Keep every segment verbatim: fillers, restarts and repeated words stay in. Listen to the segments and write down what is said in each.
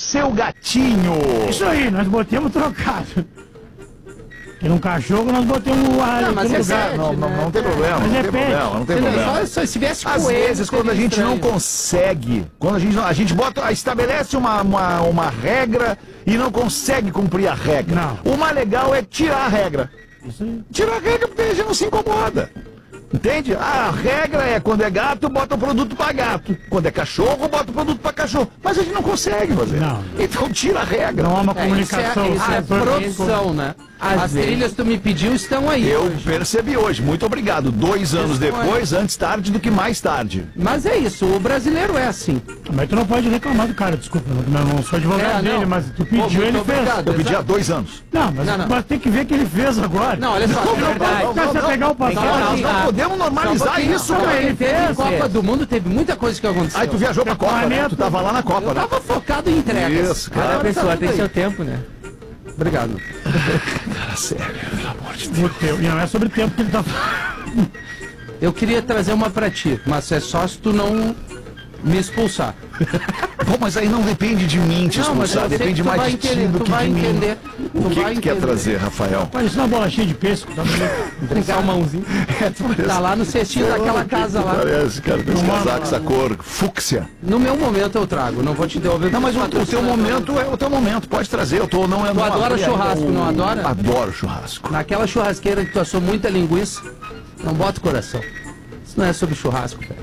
seu gatinho. Isso aí, nós botemos trocado. Porque num cachorro nós botemos o ar. Não, mas é lugar. pet, Não, não, né? não tem problema, Mas não é tem pet. problema, não tem Se não- problema. Só, só se viesse Às coelho, vezes, quando a seria gente não estranho. consegue, quando a gente, não- a gente bota, estabelece uma, uma, uma regra e não consegue cumprir a regra. Não. O mais legal é tirar a regra. Isso aí. Tirar a regra porque a gente não se incomoda. Entende? A regra é quando é gato, bota o produto pra gato. Quando é cachorro, bota o produto pra cachorro. Mas a gente não consegue fazer. Não. Então tira a regra. Não há uma É, isso é, comunicação. isso é setor- produção, né? Às As vezes. trilhas que tu me pediu estão aí. Eu hoje. percebi hoje. Muito obrigado. Dois anos Estão depois, antes tarde do que mais tarde. Mas é isso, o brasileiro é assim. Mas tu não pode reclamar do cara, desculpa. Eu não sou advogado É, dele, não. mas tu Pô, pediu, muito ele obrigado. fez. Eu pedi há Exato. dois anos. Não, mas, Não, não. mas tem que ver que ele fez agora. Não, olha só, Não, é verdade. não, não, não, pegar o Nós passado. não podemos normalizar isso, Só cara. ele teve Copa do Mundo, teve muita coisa que aconteceu. Aí tu viajou pra Copa, né? Tu tava lá na Copa, Eu né? tava focado em entregas. Isso, Cada cara. pessoa tudo tem aí. seu tempo, né? Obrigado. Sério, pelo amor de Deus. O teu. E não é sobre tempo que ele tá falando. Eu queria trazer uma pra ti, mas é só se tu não me expulsar. Bom, mas aí não depende de mim te Não, mas expulsar, eu sei depende que tu mais vai de ti entender, do tu que vai de mim. entender. O Tu que vai que quer entender. trazer, Rafael? Parece uma bolachinha de pêssego. Tá Salmãozinho. É, tu parece- Tá lá no cestinho daquela Que casa lá. Parece, cara, com esse Uma- casaco, essa cor fúcsia. No meu momento eu trago, não vou te devolver. Não, mas o, porque o teu momento é o teu momento, pode trazer. Eu tô, não, eu Tu não adora abri ainda churrasco, o- não adora? Adoro churrasco. Naquela churrasqueira que tu assou muita linguiça, não bota o coração. Isso não é sobre churrasco, cara.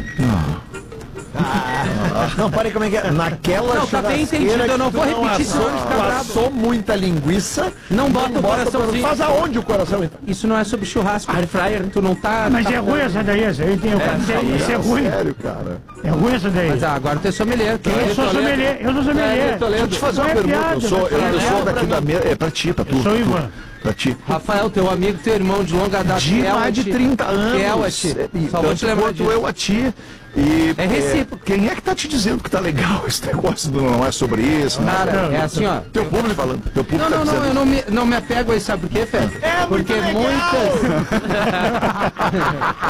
Não, parei, como é que é? Naquela Não, tá bem churrasqueira entendido, eu que não tu vou repetir, senão ele fica tu bravo. assou muita linguiça. Não bota o coraçãozinho. Faz aonde o coração, então? Isso não é sobre churrasco. Air fryer, tu não tá. Mas tá é ruim essa daí, essa aí tem o cara tem- Isso é ruim. Sério, cara. É ruim essa daí. Mas ah, agora tu é sommelier. Tu Eu sou sommelier, eu sou sommelier. Deixa eu te fazer uma Não é pergunta. piada, Eu sou, não é eu, eu piada. sou daqui da mesa. É pra ti, pra tu. Eu sou pra tu, Ivan. Pra ti. Rafael, teu amigo, teu irmão de longa data. De Kellet, mais de trinta anos. Kellet. Só vou te Tanto lembrar quanto disso. eu a ti. E, É recíproco. quem é que tá te dizendo que tá legal esse negócio? do Não é sobre isso. não é Cara, sobre- é assim, ó. Teu público falando. Teu público Não, tá não, não, dizendo. eu não me, não me apego a isso, sabe por quê, Fé? É muito Porque legal! muitas.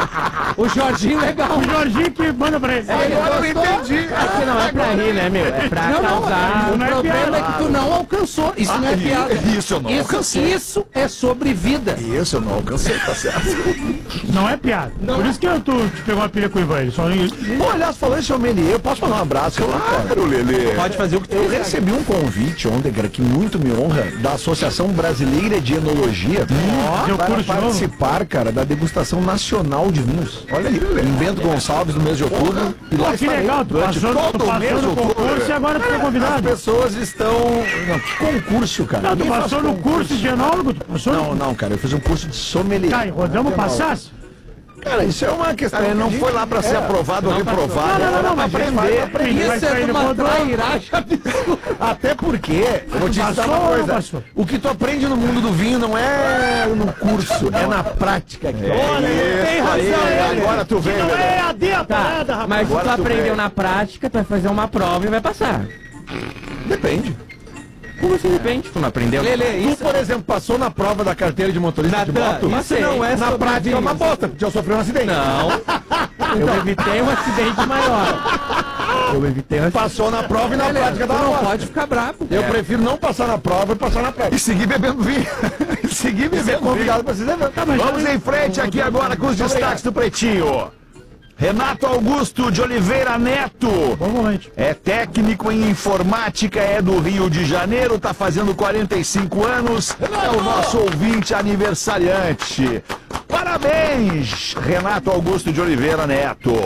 O Jorginho legal. O Jorginho que manda pra ele. Ele Agora eu gostou. entendi. É que não é pra rir, né, meu? É pra Não, não, causar. o não é problema piada. é que tu não alcançou. Isso não é Ah, piada. isso eu não alcancei. Isso é sobre vida. Isso eu não alcancei, tá certo. Não é piada. Por isso que eu, tu, tu pegou uma pilha com o Ivan. Ele só... Pô, aliás, falando em sommelier, eu posso mandar um abraço? Claro, Lelê. Pode fazer o que tu Eu recebi um convite ontem, cara, que muito me honra, da Associação Brasileira de Enologia, deu para curso de novo? participar, cara, da degustação nacional de vinhos. Olha aí, em Bento Gonçalves, no mês de outubro. E lá Pô, que estarei legal, tu durante passou, tu todo o mês passou de no outubro. concurso e agora tu foi As convidado. pessoas estão... Não, que concurso, cara. Não, tu Ninguém faz passou no curso de enólogo, tu passou Não, no... não, cara, eu fiz um curso de sommelier. Tá, e rodamos passasse? Cara, isso é uma questão... Ele não de- foi lá pra ser é. aprovado ou reprovado. Não, não, não, era mas pra a gente vai aprender. aprender. Vai Isso é sair de uma depois do- trairagem absurda. Até porque, eu vou te dizer Passou uma ou não coisa, passou? o que tu aprende no mundo do vinho não é no curso, é na prática. Cara. Olha, ele tem Isso aí, razão. ele. agora tu vem, Não Lelê. é A D a parada, Tá, rapaz. mas se tu Agora tu aprendeu vem. na prática, tu vai fazer uma prova e vai passar. Depende. Como assim depende? Tu não aprendeu? Tu, por exemplo, passou na prova da carteira de motorista de Natan, moto? isso Passei. não é Na sobre prática é uma vinhos. bosta, porque eu sofri um acidente. Não. Eu evitei um acidente maior. Eu evitei um acidente. Passou na prova e na prática Tu dá uma não bosta. pode ficar bravo. Eu prefiro não passar na prova e passar na prática. E seguir bebendo vinho. E seguir Ser bebendo vinho. convidado pra se levar. Vamos em frente aqui agora com os destaques do Pretinho. Renato Augusto de Oliveira Neto. Bom momento. É técnico em informática, é do Rio de Janeiro, tá fazendo quarenta e cinco anos, é o nosso ouvinte aniversariante. Parabéns, Renato Augusto de Oliveira Neto.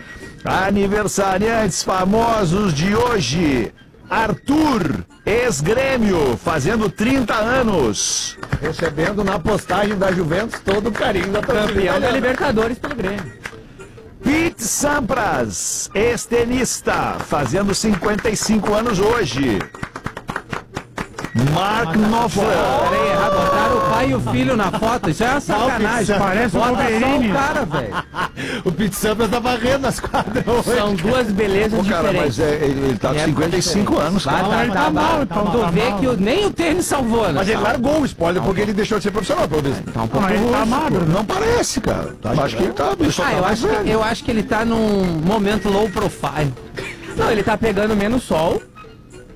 Aniversariantes famosos de hoje. Arthur, ex-grêmio, fazendo trinta anos. Recebendo na postagem da Juventus todo o carinho da torcida. Campeão da Libertadores pelo Grêmio. Pete Sampras, ex-tenista, fazendo cinquenta e cinco anos hoje. Mark Knopfler. Peraí, errado. Botaram o pai e o filho na foto. Isso é uma sacanagem. Parece o Bota só Wolverine. o cara, velho. O Pete Sampras tá varrendo as quadras hoje. São duas belezas Pô, cara, diferentes. mas é, ele, ele tá com É cinquenta e cinco anos, Vai, cara. tá, ele tá, tá mal, então Tu tá vê mal. que o- nem o tênis salvou, né? Mas ele largou o spoiler porque ele deixou de ser profissional, pelo menos. Tá um pouco Mas ele tá rústico. magro. Não parece, cara. Acho que ele tá, ele só Ah, tá eu mais acho, que, velho. eu acho que ele tá num momento low profile. Não, ele tá pegando menos sol.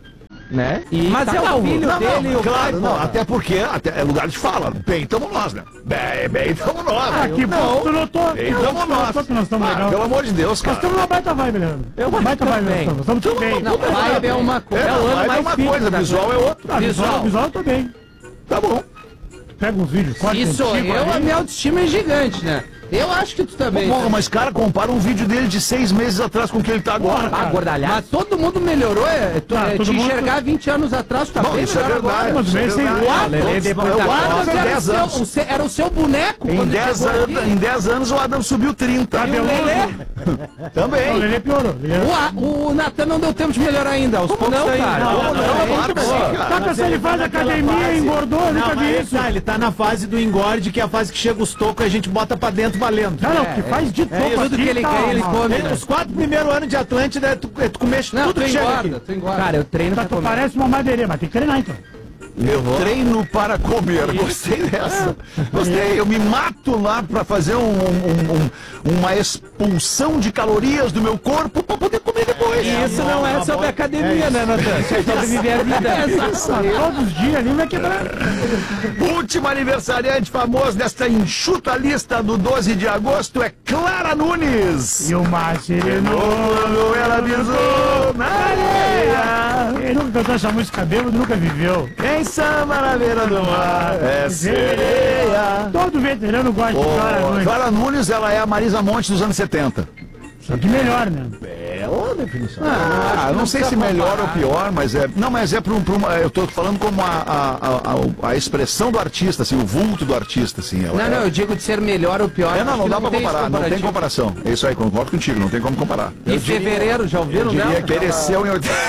né? E Mas tá é o calmo. filho Não, dele, não, o claro, pai, não, porra. até porque até é lugar de fala. Bem, tamo nós, né? Bem, bem, tamo nós. Ah, que bom que tu notou. Bem, Tu tamo nós. notou que nós estamos Ah, legal. pelo amor de Deus, Nós cara. estamos numa baita vibe, Leandro. Eu Uma baita vibe, nós também. estamos. Estamos tudo bem. Não, vibe é uma coisa. É, É o ano mas é mais uma fitness coisa, da visual é outro. Ah, visual, Visual. visual eu tô bem. Tá bom. Pega uns vídeos, corta Se sou antigo eu, ali. a minha autoestima é gigante, né? Eu acho que tu também. Porra, mas cara, compara um vídeo dele de seis meses atrás com o que ele tá agora. Ah, gordalhado. Mas todo mundo melhorou, é, tu, Tá, é, todo te mundo- enxergar vinte anos atrás, tu tá Bom, bem isso é melhor verdade. agora. Mas isso é bem sem verdade. guarda. Lelê depois Eu da acho Adams que era, dez o seu, anos. o seu- era o seu boneco. Em quando dez chegou anos, aqui. em dez anos o Adam subiu trinta. E o Lelê? Não, o Também. Lelê piorou. Lelê- O, A- o Natan não deu tempo de melhorar ainda. Aos poucos não, tá indo. cara? Não, Não, não, não, claro que sim, cara. Tá pensando, ele faz naquela academia, fase. engordou, eu nunca Não, vi mas isso. tá, ele tá na fase do engorde, que é a fase que chega os tocos e a gente bota pra dentro valendo. Não, não, que faz de topo Tudo aqui, que ele tá, quer, ele ó. come. Ele- né? Os quatro primeiros anos de Atlântida, é tu, é tu comexe Não, tudo tu que chega engorda, aqui. tu engorda. Cara, eu treino Tá, pra tu comer. parece uma madeirinha, mas tem que treinar então. Eu treino para comer. Gostei dessa. Gostei. Eu me mato lá para fazer um- um- um- uma expulsão de calorias do meu corpo para poder comer depois. E isso não é sobre academia, né, Natan? Isso é sobre viver a vida. Todos os dias ali vai quebrar. Último aniversariante famoso desta enxuta lista do doze de agosto é Clara Nunes. E o mar serenou. Quando ela avisou na areia. Quem nunca cantou essa música bêbado nunca viveu. Quem samba na beira do mar é sereia. Todo veterano gosta de Ô, Clara Nunes. Clara Nunes, ela é a Marisa Monte dos anos setenta. Só que melhor, né? Bela definição. Ah, não sei se melhor ou pior, mas é. Não, mas é para um. pra uma- eu tô falando como a, a, a, a- a expressão do artista, assim, o vulto do artista, assim. Ela Não, é- não, eu digo de ser melhor ou pior. É, não, acho não que dá pra tem comparar, esse não tem comparativo. comparação. É isso aí, concordo contigo, não tem como comparar. Em fevereiro, já ouviram Diria dela? que mereceu em oitenta.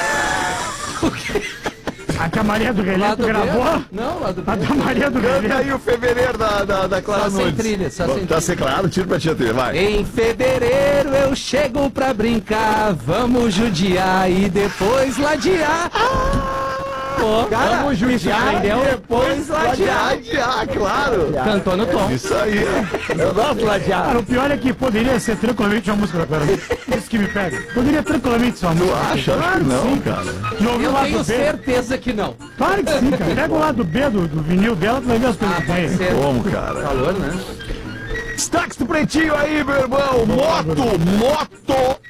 A que a Maria do Lá Relento do gravou. Bento? Não, lá do A da Maria do Canta Relento. aí o fevereiro da, da, da Clara Só sem Nunes. trilha, só Bom, sem Tá trilha. ser claro, tiro pra tia trilha, vai. Em fevereiro eu chego pra brincar, vamos judiar e depois ladear. Pô, Vamos judiar aprendeu? e depois ladear. Ah, claro. Cantou no tom. Isso aí. Eu gosto ladear. Cara, o pior é que poderia ser tranquilamente uma música da Clara Nunes. Isso que me pega. Poderia tranquilamente ser uma Tu música. acha? Acho que não, cara. Já ouviu Eu o lado tenho B? certeza que não. Claro que sim, cara. Pega o lado B do, do vinil dela, tu vai ver as coisas que tem aí. Ser Como, cara? calor, né? Destaques do Pretinho aí, meu irmão. Moto, moto.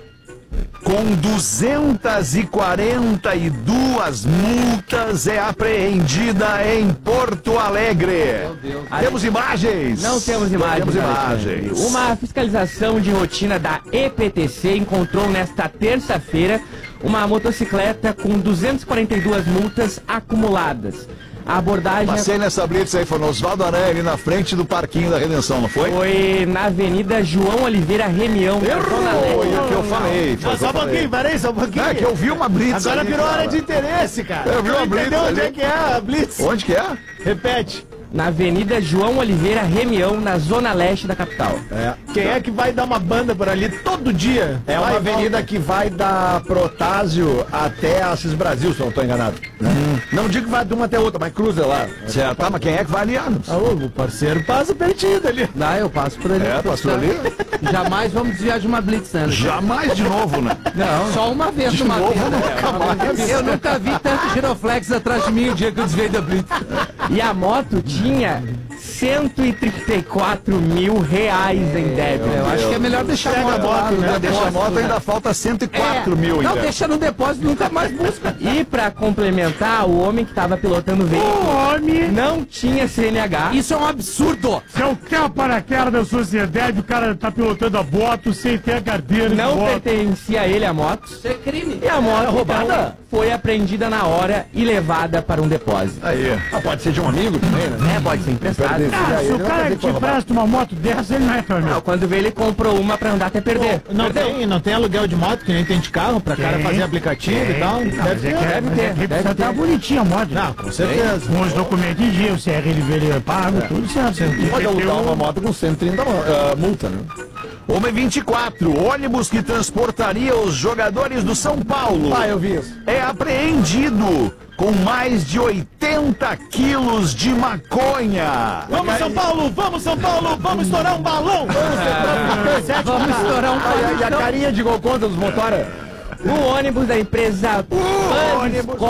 Com duzentas e quarenta e duas multas é apreendida em Porto Alegre. Meu Deus. Temos imagens? Não temos imagens. Temos Alexandre. imagens. Uma fiscalização de rotina da E P T C encontrou nesta terça-feira uma motocicleta com duzentas e quarenta e duas multas acumuladas. A abordagem Passei nessa blitz aí, foi no Osvaldo Aranha, ali na frente do Parquinho da Redenção, não foi? foi na Avenida João Oliveira Remião, na Zona Foi Leste. o que eu falei. Foi o que Só eu um pouquinho, falei. parei, só um pouquinho. É que eu vi uma blitz Agora ali, virou cara. área de interesse, cara. Eu vi uma Tu blitz entendeu onde ali. é que é a Blitz? Onde que é? Repete. Na Avenida João Oliveira Remião, na Zona Leste da capital. É. Quem é que vai dar uma banda por ali todo dia? É uma Vai, avenida volta. que vai da Protásio até Assis Brasil, se eu não estou enganado. Não digo que vai de uma até outra, mas cruza lá. Certo. Tá, mas quem é que vai ali, Adams? Ah, ô, o parceiro passa pertinho dali. Dá, eu passo por ali. É, passou ali? Jamais vamos desviar de uma blitz, né? Jamais de novo, né? Não, só uma vez De numa novo, vida. nunca mais. Eu nunca vi tanto giroflex atrás de mim o dia que eu desviei da blitz. E a moto tinha cento e trinta e quatro mil reais em débito. Eu acho que é melhor deixar a moto lá no Deixa a depósito, moto, né? ainda falta cento e quatro mil Não, ainda. deixa no depósito, nunca mais busca. E pra complementar, o homem que estava pilotando o veículo O homem, não tinha C N H. Isso é um absurdo. se é o capa na cara da sociedade, o cara tá pilotando a moto sem ter a carteira de Não moto. pertencia a ele a moto. Isso é crime. E a moto roubada? então, foi apreendida na hora e levada para um depósito. Aí. Ah, pode ser de um amigo também, né? É, pode ser emprestado. Ah, se o cara que te presta uma moto dessa, ele não é teu amigo. Não, quando vê, ele comprou uma pra andar até perder. Não tem, não tem aluguel de moto, que nem tem de carro, pra cara Tem. fazer aplicativo e tal. Não, mas é que, deve mas ter, é que deve precisa ter. estar bonitinha a moto. Não, com certeza. Com os documentos em dia, o C R L dele é pago, tudo certo. Você tem Pode que ter alugar um- uma moto com cento e trinta ah, multa, né? Homem vinte e quatro, ônibus que transportaria os jogadores do São Paulo. Ah, eu vi isso. É apreendido com mais de oitenta quilos de maconha. Vamos, São Paulo! Vamos, São Paulo! Vamos estourar um balão! Vamos, Vamos estourar um Ah, e a- e a palito. carinha de gol contra dos motora? O ônibus da empresa Bus ônibus.